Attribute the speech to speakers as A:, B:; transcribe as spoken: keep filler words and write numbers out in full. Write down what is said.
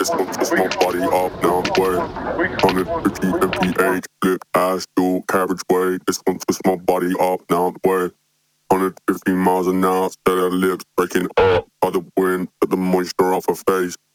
A: This one twist my body up now the way. one hundred fifty M P H, flip ass, dual carriageway. This one twist my body up now the way. one hundred fifty miles an hour, set her lips breaking up by the wind, but the moisture off her face.